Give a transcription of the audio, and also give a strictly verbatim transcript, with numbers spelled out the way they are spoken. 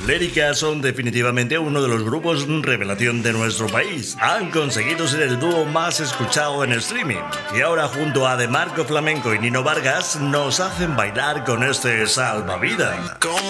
Lérica son definitivamente uno de los grupos revelación de nuestro país. Han conseguido ser el dúo más escuchado en streaming y ahora junto a De Marco Flamenco y Nino Vargas nos hacen bailar con este Salvavidas. Como